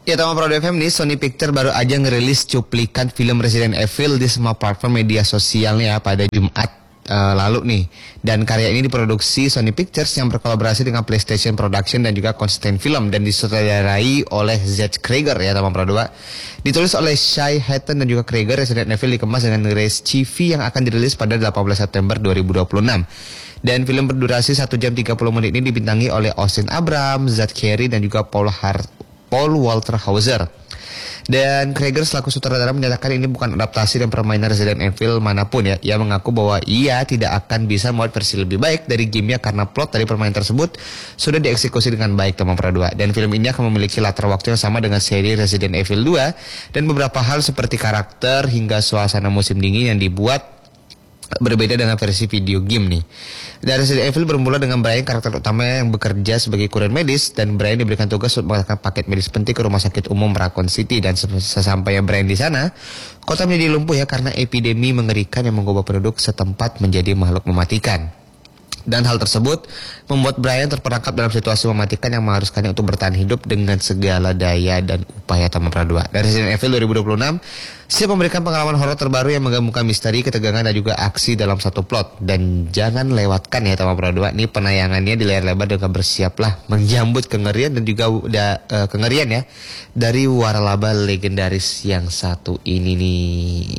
Ya, Tama Pro FM nih, Sony Pictures baru aja ngerilis cuplikan film Resident Evil di semua platform media sosialnya pada Jumat lalu nih. Dan karya ini diproduksi Sony Pictures yang berkolaborasi dengan PlayStation Production dan juga Constant Film dan disutradarai oleh Z. Krieger ya, Tama Pro 2. Ditulis oleh Shai Hatton dan juga Krieger. Resident Evil dikemas dengan race TV yang akan dirilis pada 18 September 2026. Dan film berdurasi 1 jam 30 menit ini dibintangi oleh Austin Abrams, Zach Carey dan juga Paul Walter Hauser. Dan Krieger selaku sutradara menyatakan ini bukan adaptasi dan permainan Resident Evil manapun ya. Ia mengaku bahwa ia tidak akan bisa membuat versi lebih baik dari gamenya karena plot dari permainan tersebut sudah dieksekusi dengan baik, Tama Pro 2. Dan film ini akan memiliki latar waktu yang sama dengan seri Resident Evil 2 dan beberapa hal seperti karakter hingga suasana musim dingin yang dibuat berbeda dengan versi video game nih. Dan Resident Evil bermula dengan Brian, karakter utama yang bekerja sebagai kurir medis, dan Brian diberikan tugas untuk mengantarkan paket medis penting ke rumah sakit umum Raccoon City. Dan sesampainya Brian di sana, kota menjadi lumpuh ya karena epidemi mengerikan yang mengubah penduduk setempat menjadi makhluk mematikan. Dan hal tersebut membuat Brian terperangkap dalam situasi mematikan yang mengharuskannya untuk bertahan hidup dengan segala daya dan upaya, Tama Pro 2. Dan Resident Evil 2026 siap memberikan pengalaman horor terbaru yang menggabungkan misteri, ketegangan dan juga aksi dalam satu plot. Dan jangan lewatkan ya, Tama Pro 2, ini penayangannya di layar lebar dengan bersiaplah menjambut kengerian dan juga kengerian ya dari waralaba legendaris yang satu ini nih.